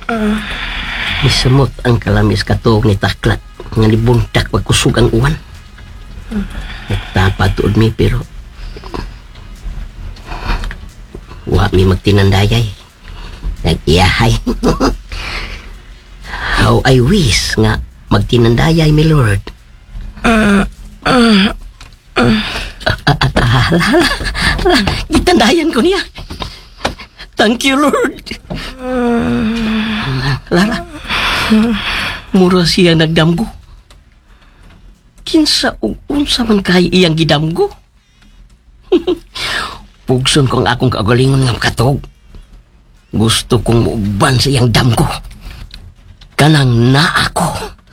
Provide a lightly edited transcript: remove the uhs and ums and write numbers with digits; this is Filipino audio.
Misamot ang kalamis katog ni Taklat nga nibuntak pagkusog ang uwan. Nagtapa tuod mi pero wa mi magtinandayay. Nag-iyahay. How I wish nga magtinandayay, my lord. Gitandayan ko niya. Thank you, Lord. Lara, mura siya nagdamgo. Kinsa unsa man kay iyang gidamgo. Pugson kong akong kagalingon nga katog. Gusto kong muuban sa iyang damgo. Kanang na ako.